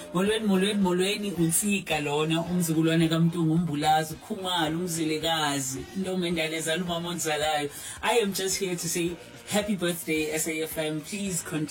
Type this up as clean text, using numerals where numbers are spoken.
Molweni unsika lona umzukulwane kaMntungu uMbulazi uKhumalo uMzilikazi intombi endala ezala umama onzalayo. I am just here to say happy birthday SAFM. Please continue